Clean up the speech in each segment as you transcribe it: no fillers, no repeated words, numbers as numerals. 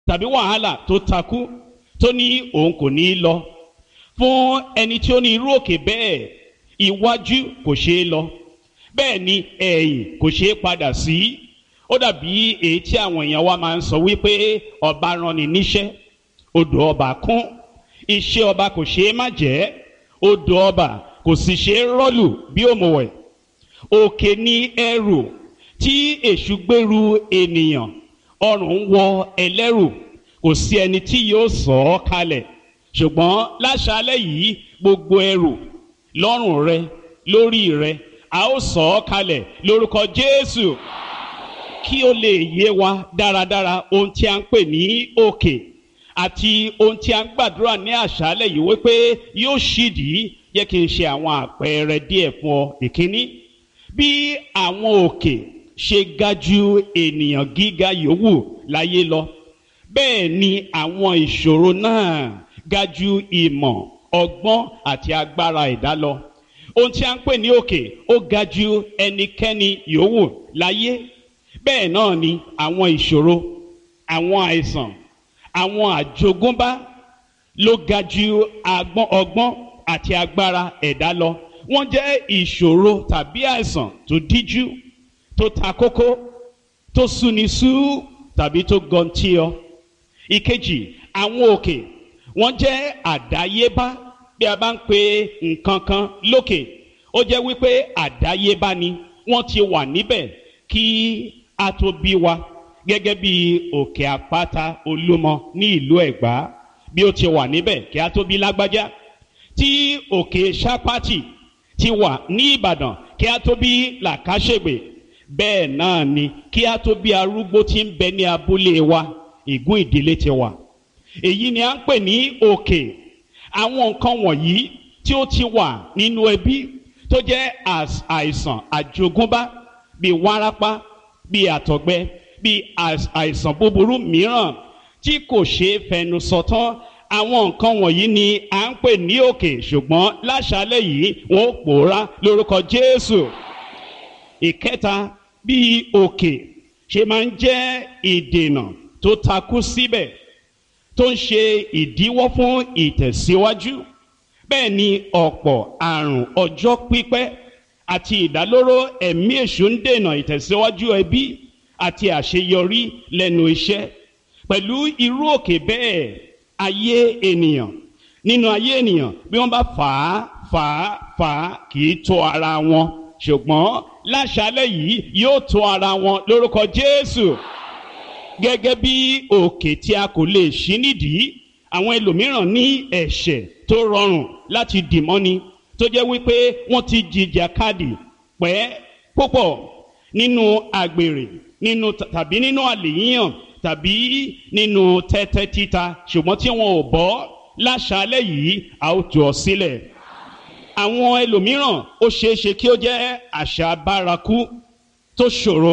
tàbí wàhálà tó takú tó ní òun kò ní lọ. Fún ẹni tí ó ní irú òkè bẹ́ẹ̀, iwájú kò ṣeé lọ, bẹ́ẹ̀ ni ẹ̀yìn kò ṣeé padà sí. Ó dàbí èyí tí àwọn èèyàn wa máa ń sọ wípé ọba rán ni níṣẹ́, odò ọba kún, iṣẹ́ ọba kò ṣeé má jẹ́, odò ọba kò sì ṣeé rọ́lù bí òmùwẹ̀. Òkè ni ẹrù tí èṣù gbèrú ènìyàn, ọrùn ń wọ ẹlẹ́rù, kò sí ẹni tí yóò sọ ọ́ kalẹ̀. Ṣùgbọ́n láṣálẹ́ yìí, gbogbo ẹrù lọ́rùn rẹ, lórí rẹ, a ó sọ ọ́ kalẹ̀ lórúkọ Jésù. Kí ó lè yé wa dáradára ohun tí a ń pè ní òkè àti ohun tí a ń gbàdúrà ní àṣálẹ́ yìí wípé yóò ṣídìí, yẹ kí n ṣe àwọn àpẹẹrẹ díẹ̀ fún ọ. Ìkíní, bí àwọn òkè ṣe ga ju ènìyàn gíga yòówù láyé lọ, bẹ́ẹ̀ ni àwọn ìṣòro náà ga ju ìmọ̀, ọgbọ́n àti agbára ẹ̀dá lọ. Ohun tí a ń pè ní òkè ó ga ju ẹnikẹ́ni yòówù láyé. Bẹ́ẹ̀ náà ni àwọn ìṣòro, àwọn àìsàn, àwọn àjogúnbá ló ga ju ọgbọ́n àti agbára ẹ̀dá lọ. Wọ́n jẹ́ ìṣòro tàbí àìsàn tó díjú, tó ta kókó, tó súni sú tàbí tó gọ̀ǹtì ọ. Ìkejì, àwọn òkè wọ́n jẹ́ àdáyébá. Bí a bá ń pe nǹkan kan lókè, ó jẹ́ wípé àdáyébá ni, wọ́n ti wà níbẹ̀ kí a tó bí wa. Gẹ́gẹ́ bí òkè àpáta Olúmọ ní ìlú Ẹ̀gbá, bí ó ti wà níbẹ̀ kí a tó bí Lágbájá. Tí òkè Ṣápátì ti wà ní Ìbàdàn kí a tó bí Làkàṣègbè, bẹ́ẹ̀ náà ni kí a tó bí arúgbó tí ń bẹ ní abúlé wa, Ìgún ìdílé ti wà. Èyí ni a ń pè ní òkè. Àwọn nǹkan wọ̀nyí tí ó ti wà nínú ẹbí tó jẹ́ àìsàn àjogúnbá, bíi wárápá, bíi àtọ̀gbẹ, bíi àìsàn búburú mìíràn tí kò ṣeé fẹnu sọ tán. Àwọn nǹkan wọ̀nyí ni à ń pè ní òkè, ṣùgbọ́n láṣálẹ́ yìí wọ́n ó pòórá lórúkọ Jésù. Ìkẹta, bí òkè ṣe máa ń jẹ́ ìdènà tó takú síbẹ̀, tó ń ṣe ìdíwọ́ fún ìtẹ̀síwájú, bẹ́ẹ̀ ni ọ̀pọ̀ àrùn ọjọ́ pípẹ́ àti ìdálóró ẹ̀mí èṣù ń dènà ìtẹ̀síwájú ẹbí àti àṣeyọrí lẹ́nu iṣẹ́. Pẹ̀lú irú òkè bẹ́ẹ̀, ayé ènìyàn, nínú ayé ènìyàn, bí wọ́n bá fà á kì í tó ara wọn, ṣùgbọ́n láṣálẹ́ yìí yóò tó ara wọn lórúkọ Jésù. Gẹ́gẹ́ bí òkè tí a kò lè ṣí nídìí, àwọn ẹlòmíràn ní ẹ̀ṣẹ̀ tó rọrùn láti dìmọ́ni, tó jẹ́ wípé wọ́n ti jìjàkadì pẹ́ púpọ̀ nínú àgbèrè, tàbí nínú àlè yíyàn, tàbí nínú tẹ́tẹ́ títa, ṣùgbọ́n tí wọn ò bọ́. Láṣálẹ́ yìí a ó tú ọ sílẹ̀. Àwọn ẹlòmíràn ó ṣeéṣe kí ó jẹ́ àṣà bárakú tó ṣòro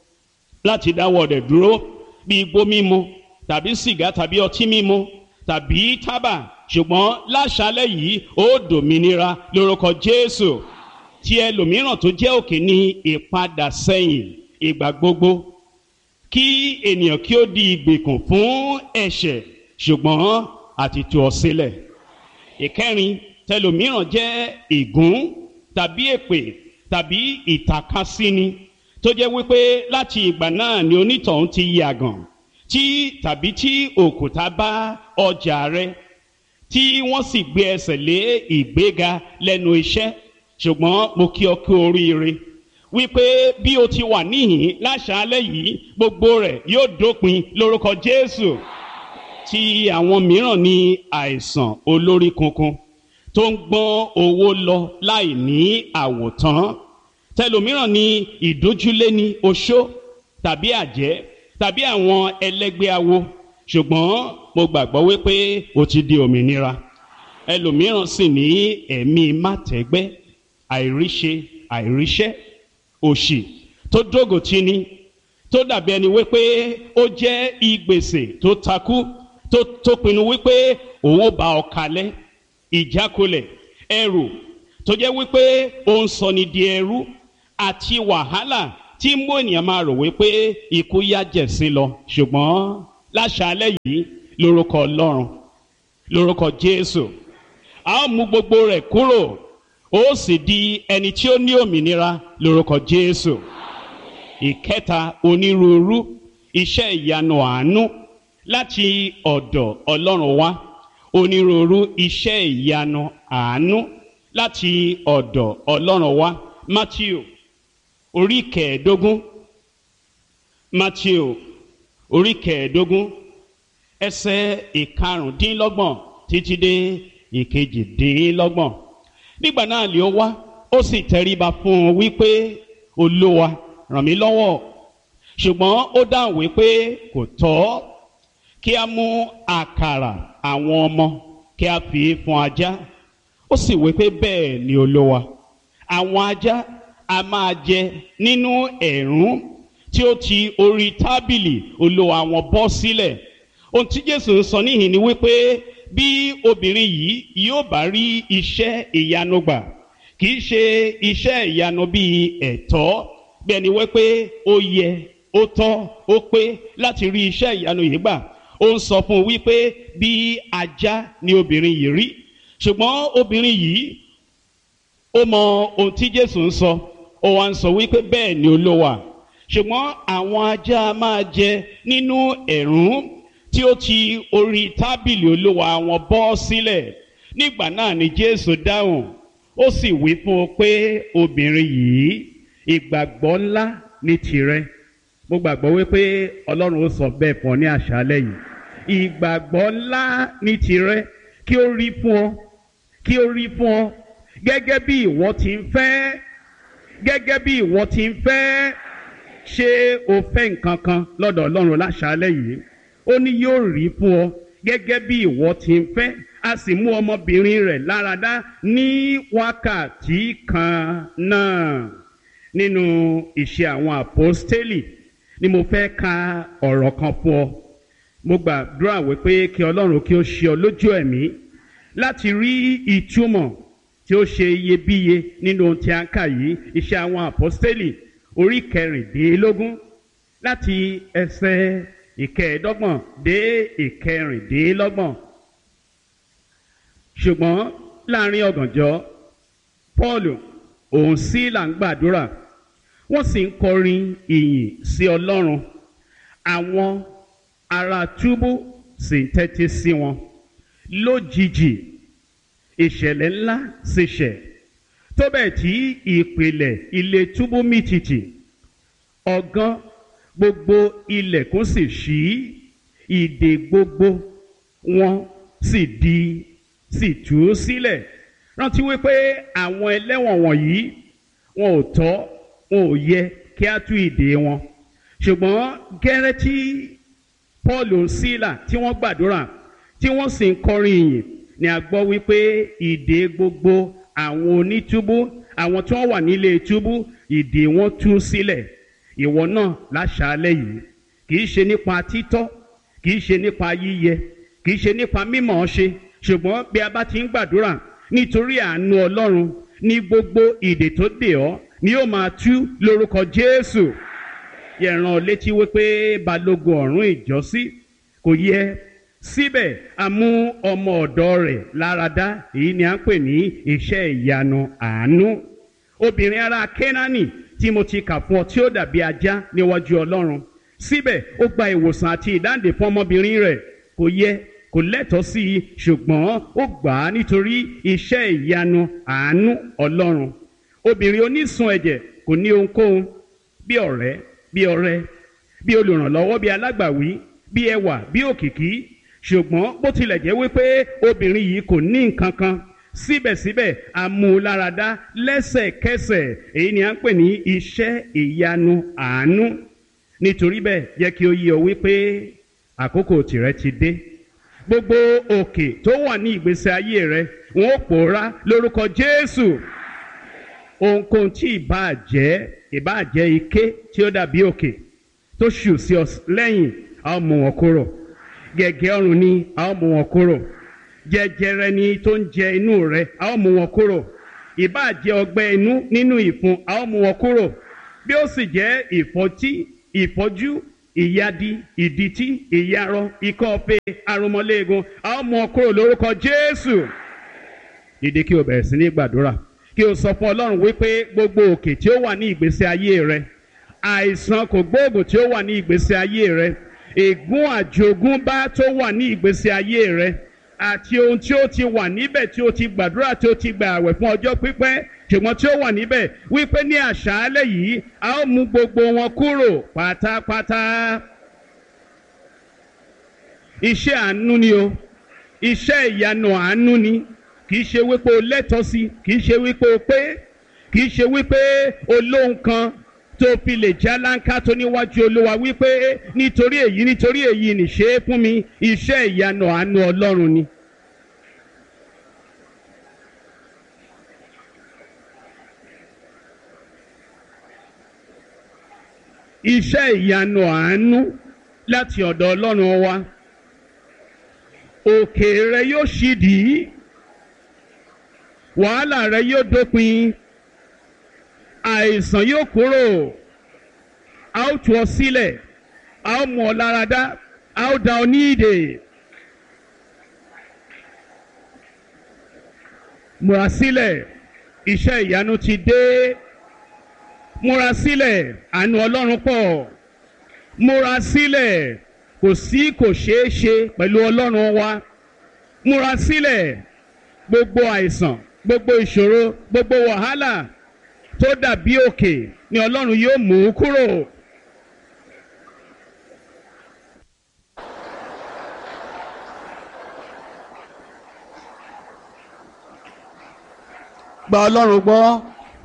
láti dáwọ́ rẹ̀ dúró, bí igbó mímu tàbí sìgá tàbí ọtí mímu tàbí tábà, ṣùgbọ́n láṣálẹ́ yìí ó dòmìnira lórúkọ Jésù. Tí ẹlòmíràn tó jẹ́ òkè ní ìpadà sẹ́yìn ìgbà gbogbo, kí ènìyàn kí ó di ìgbèkùn fún ẹ̀ṣẹ̀, ṣùgbọ́n àti tú ọ sílẹ̀. Ìkẹrin, tẹlòmíràn jẹ́ ègún tàbí èpè tàbí ìtàkasíni, tó jẹ́ wípé láti ìgbà náà ni onítọ̀hún ti yàgàn, tàbí tí òkúta bá ọjà rẹ, tí wọ́n sì gbé ẹsẹ̀ lé ìgbéga lẹ́nu iṣẹ́. Ṣùgbọ́n mo kí ọ kú oríire wípé bí o ti wà níhìn láṣálẹ́ yìí, gbogbo rẹ̀ yóò dópin lórúkọ Jésù. Tí àwọn mìíràn ní àìsàn olórí kunkun tó ń gbọ́n owó lọ láì ní àwòtán, tẹlòmíràn ní ìdójúlé ní oṣó tàbí àjẹ́ tàbí àwọn ẹlẹ́gbẹ́ awo, ṣùgbọ́n mo gbàgbọ́ wípé o ti di òmìnira. Ẹlòmíràn sì ní ẹ̀mí mátẹ́gbẹ́, àìríṣe àìríṣẹ́, òṣì tó dógòtì ni, tó dàbí ẹni wípé ó jẹ́ ìgbèsè tó takú, tó pinnu wípé òun ó bá ọ kalẹ̀. Ìjákulẹ̀, ẹrù tó jẹ́ wípé ó ń sọ ni di ẹrú, àti wàhálà tí mú ènìyàn máa rò wípé ikú yá jẹ̀sín lọ, ṣùgbọ́n láṣálẹ́ yìí lórúkọ Ọlọ́run, lórúkọ Jésù. A ó mú gbogbo rẹ̀ kúrò, ó sì di ẹni tí ó ní òmìnira lórúkọ Jésù. Ìkẹta, onírúurú iṣẹ́ ìyanu àánú láti ọ̀dọ̀ Ọlọ́run wá. Onírúurú iṣẹ́ ìyanu àánú láti ọ̀dọ̀ Ọlọ́run wá. Mátíù orí kẹẹ̀ẹ́dógún, Mátíù orí kẹẹ̀ẹ́dógún ẹsẹ̀ ìkarùndínlọ́gbọ̀n títí dé ìkejìdínlọ́gbọ̀n. Nígbà náà lé ó wá, ó sì tẹríba fún un wípé, Olúwa, ràn mí lọ́wọ́. Ṣùgbọ́n ó dáhùn wípé kò tọ́ kí a mú àkàrà àwọn ọmọ kí a fi fún ajá. Ó sì wípé bẹ́ẹ̀ ni Olúwa, àwọn ajá a máa jẹ nínú ẹ̀rún tí ó ti orí tábìlì olúwa wọn bọ́ sílẹ̀. Ohun tí Jésù ń sọ níhìn ni wípé bí obìnrin yìí yóò bá rí iṣẹ́ ìyanu gbà, kì í ṣe iṣẹ́ ìyanu bíi ẹ̀tọ́, bí ẹni wípé ó yẹ, ó tọ́, ó pé láti rí iṣẹ́ ìyanu yìí gbà. Ó ń sọ fún un wípé bí ajá ni obìnrin yìí rí. Ṣùgbọ́n obìnrin yìí ó mọ ohun tí Jésù ń sọ, ó wá ń sọ wípé bẹ́ẹ̀ ni Olúwa, ṣùgbọ́n àwọn ajá máa jẹ nínú ẹ̀rún tí ó ti orí tábìlì olúwa wọn bọ́ sílẹ̀. Nígbà náà ni Jésù dáhùn, ó sì wí fún un pé, obìnrin yìí, ìgbàgbọ́ ńlá ní tìrẹ. Mo gbàgbọ́ wípé Ọlọ́run ó sọ bẹ́ẹ̀ fún ọ ní àṣálẹ́ yìí. Ìgbàgbọ́ ńlá ní tìrẹ, kí ó rí fún ọ, kí ó rí fún ọ gẹ́gẹ́ bí ìwọ ti ń fẹ́, gẹ́gẹ́ bí ìwọ ti ń fẹ́. Ṣé o fẹ́ nǹkan kan lọ́dọ̀ Ọlọ́run láṣálẹ́ yìí? Ó ní yóò rí fún ọ gẹ́gẹ́ bí ìwọ ti ń fẹ́. A sì mú ọmọbìnrin rẹ̀ láradá ní wákàtí kan náà. Nínú Ìṣe àwọn Àpọ́stélì ni mo fẹ́ ka ọ̀rọ̀ kan fún ọ. Mo gbàdúrà wípé kí Ọlọ́run kí ó ṣe ọ lójú ẹ̀mí láti rí ìtumọ̀ tí ó ṣe iyebíye nínú ohun tí a ń kà yìí. Ìṣe àwọn Àpọ́stélì orí kẹrìndínlógún láti ẹsẹ̀ ìkẹẹ̀ẹ́dọ́gbọ̀n dé ìkẹrìndínlọ́gbọ̀n. Ṣùgbọ́n láàrin ọ̀gànjọ́, Pọ́ọ̀lù òun Sílà ń gbàdúrà, wọ́n sì ń kọrin ìyìn sí Ọlọ́run. Àwọn ará túbú sì ń tẹ́tí sí wọn. Lójijì ìṣẹ̀lẹ̀ ńlá sì ṣẹ̀, tó bẹ́ẹ̀ tí ìpìlẹ̀ ilé túbú mì tìtì. Ọ̀gán gbogbo ilẹ̀kùn sì ṣí, ìdè gbogbo wọn sì tú sílẹ̀. Rántí wípé àwọn ẹlẹ́wọ̀n wọ̀nyí wọn ò tọ́, wọn ò yẹ kí á tú ìdè wọn. Ṣùgbọ́n gẹ́rẹ́ tí Pọ́ọ̀lù Sílà tí wọ́n gbàdúrà tí wọ́n sì ń kọrin ìyìn ni a gbọ́ wípé ìdè gbogbo àwọn onítúbú, àwọn tí wọ́n wà nílé túbú, ìdè wọn tú sílẹ̀. Ìwọ náà láṣálẹ́ yìí, kì í ṣe nípa títọ́, kì í ṣe nípa yíyẹ, kì í ṣe nípa mímọ̀ ṣe, ṣùgbọ́n bí a bá ti ń gbàdúrà nítorí àánú Ọlọ́run, ní gbogbo ìdè tó dè ọ́ ni yóò máa tú lórúkọ Jésù. Yẹ̀ràn létí wípé balógun ọ̀rún ìjọ́sí kò yẹ, síbẹ̀ a mú ọmọ ọ̀dọ̀ rẹ̀ láradá. Èyí ni a ń pè ní iṣẹ́ ìyanu àánú. Obìnrin ará Kénáánì tí mo ti kà fún ọ tí ó dàbí ajá níwájú Ọlọ́run, síbẹ̀ ó gba ìwòsàn àti ìdáǹdè fún ọmọbìnrin rẹ̀. Kò yẹ, kò lẹ́tọ̀ọ́ sí i, ṣùgbọ́n ó gbà á nítorí iṣẹ́ ìyanu àánú Ọlọ́run. Obìnrin onísun ẹ̀jẹ̀ kò ní ohunkóhun bí ọ̀rẹ́, bí ọrẹ, bí olùrànlọ́wọ́, bí alágbàwí, bí ẹwà, bí òkìkí. Ṣùgbọ́n bó tilẹ̀ jẹ́ wípé obìnrin yìí kò ní nǹkan kan, síbẹ̀síbẹ̀ a mú un láradá lẹ́sẹ̀kẹsẹ̀. Èyí ni a ń pè ní iṣẹ́ ìyanu àánú. Nítorí bẹ́ẹ̀ jẹ́ kí ó yé ọ wípé àkókò tìrẹ ti dé. Gbogbo òkè tó wà ní ìgbésí ayé rẹ wọn ó pòórá lórúkọ Jésù. Ohunkóhun tí ìbáà jẹ́ ike tí ó dàbí òkè tó ṣù sí ọ lẹ́yìn, a ó mú wọn kúrò. Gẹ̀gẹ́ ọrùn ni, a ó mú wọn kúrò. Jẹjẹrẹ ni tó ń jẹ inú rẹ, a ó mú wọn kúrò. Ìbáà jẹ́ ọgbẹ́ inú nínú ìfun, a ó mú wọn kúrò. Bí ó sì jẹ́ ìfọ́jú, ìyadi, ìdìtí, ìyarọ, ikọ́ ọ̀pẹ, arúmọléegun, a ó mú ọ kúrò lórúkọ Jésù. Dìde kí o bẹ̀rẹ̀ sí ní gbàdúrà, kí o sọ fún Ọlọ́run wípé gbogbo òkè tí ó wà ní ìgbésí ayé rẹ, àìsàn kògbóògùn tí ó wà ní ìgbésí ayé rẹ, ègún àjogúnbá tó wà ní ìgbésí ayé rẹ, àti ohun tí ó ti wà níbẹ̀ tí ó ti gbàdúrà tí ó ti gbà àwẹ̀ fún ọjọ́ pípẹ́ ṣùgbọ́n tí ó wà níbẹ̀ wípé ní àṣálẹ́ yìí a ó mú gbogbo wọn kúrò pátápátá. Iṣẹ́ àánú ni o, iṣẹ́ ìyanu àánú ni, kì í ṣe wípé o lẹ́tọ̀ọ́ sí, kì í ṣe wípé o pé, kì í ṣe wípé o lóhun kan tó fi lè já láńká tó níwájú Olúwa wípé nítorí èyí ni ṣe é fún mi. Iṣẹ́ ìyanu àánú Ọlọ́run ni. Iṣẹ́ ìyanu àánú láti ọ̀dọ̀ Ọlọ́run wa. Òkè rẹ yóò ṣídìí, wàhálà rẹ yóò dópin, àìsàn yóò kúrò, a ó tú ọ sílẹ̀, a ó mú ọ láradá, a ó dá ọ ní ìdè. Múra sílẹ̀, iṣẹ́ ìyanu ti dé. Múra sílẹ̀, àánú Ọlọ́run pọ̀. Múra sílẹ̀, kò sí kò ṣeé ṣe pẹ̀lú Ọlọ́run wa. Múra sílẹ̀, gbogbo àìsàn, gbogbo ìṣòro, gbogbo wàhálà tó dàbí òkè ni Ọlọ́run yóò mú kúrò. Gba Ọlọ́run gbọ́.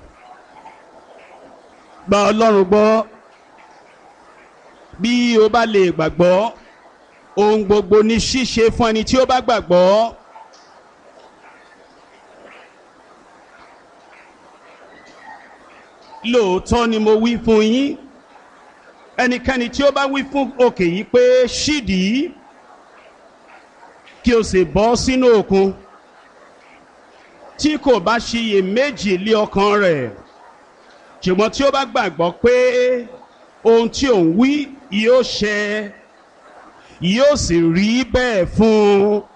Gba Ọlọ́run gbọ́. Bí o bá lè gbàgbọ́, ohun gbogbo ní ṣíṣe fún ẹni tí ó bá gbàgbọ́. Lóòótọ́ ni mo wí fún yín, ẹnikẹ́ni tí ó bá wí fún òkè yìí pé ṣídìí, kí o sì bọ́ sínú òkun, tí kò bá ṣiyèméjì lé ọkàn rẹ̀, ṣùgbọ́n tí ó bá gbàgbọ́ pé ohun tí òun wí yóò ṣẹ, yóò sì rí bẹ́ẹ̀ fún un.